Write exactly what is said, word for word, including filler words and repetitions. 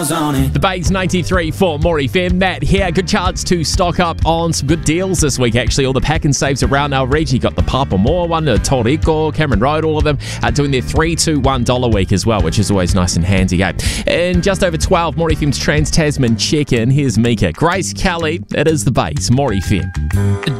miles on it. The Bay's ninety-three for More F M. Matt here. Good chance to stock up on some good deals this week, actually. All the pack and saves around our region. You got the Papa Moore one, the Toriko, Cameron Road, all of them are doing their three two one dollar week as well, which is always nice and handy, eh? In just over twelve, More F M's Trans-Tasman check-in. Here's Mika. Grace Kelly, it is the Bay's More F M.